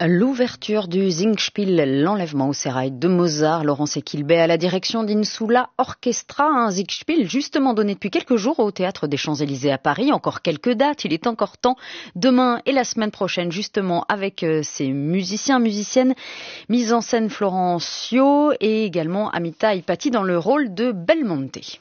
L'ouverture du Singspiel, l'enlèvement au sérail de Mozart, Laurence Equilbet à la direction d'Insula Orchestra, un Singspiel justement donné depuis quelques jours au Théâtre des Champs-Élysées à Paris. Encore quelques dates, il est encore temps. Demain et la semaine prochaine, justement, avec ces musiciens, musiciennes, mise en scène Florence Yo et également Amita Ipati dans le rôle de Belmonte.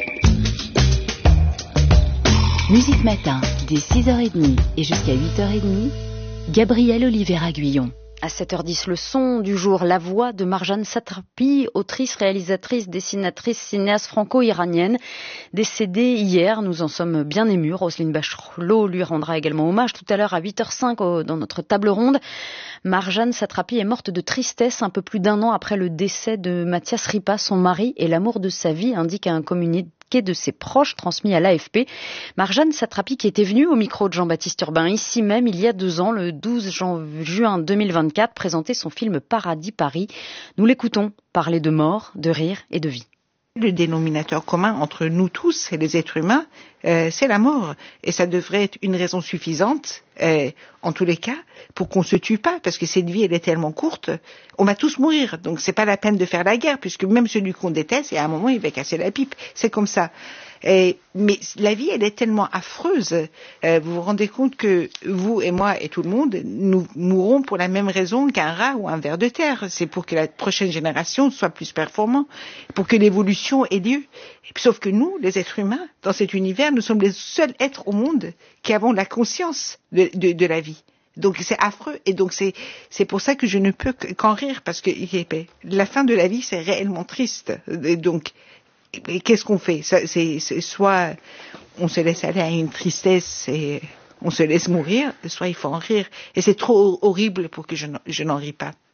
Musique Matin, dès 6h30 et jusqu'à 8h30. Gabrielle Oliveira-Guyon. À 7h10, le son du jour, la voix de Marjane Satrapi, autrice, réalisatrice, dessinatrice, cinéaste franco-iranienne, décédée hier. Nous en sommes bien émus. Roselyne Bachelot lui rendra également hommage tout à l'heure à 8h05 dans notre table ronde. Marjane Satrapi est morte de tristesse un peu plus d'un an après le décès de Mathias Ripa, son mari et l'amour de sa vie, indique un communiqué de ses proches transmis à l'AFP. Marjane Satrapi qui était venue au micro de Jean-Baptiste Urbain ici même il y a 2 ans, le 12 juin 2024, présenter son film Paradis Paris. Nous l'écoutons parler de mort, de rire et de vie. Le dénominateur commun entre nous tous et les êtres humains, c'est la mort. Et ça devrait être une raison suffisante, en tous les cas, pour qu'on se tue pas, parce que cette vie, elle est tellement courte, on va tous mourir. Donc c'est pas la peine de faire la guerre, puisque même celui qu'on déteste, et à un moment, il va casser la pipe. C'est comme ça. Mais la vie, elle est tellement affreuse. Vous vous rendez compte que vous et moi et tout le monde, nous mourrons pour la même raison qu'un rat ou un ver de terre. C'est pour que la prochaine génération soit plus performante, pour que l'évolution ait lieu. Sauf que nous, les êtres humains, dans cet univers, nous sommes les seuls êtres au monde qui avons la conscience de la vie. Donc c'est affreux, et donc c'est pour ça que je ne peux qu'en rire, parce que la fin de la vie, c'est réellement triste. Et donc et qu'est-ce qu'on fait? C'est soit on se laisse aller à une tristesse et on se laisse mourir, soit il faut en rire. Et c'est trop horrible pour que je n'en ris pas.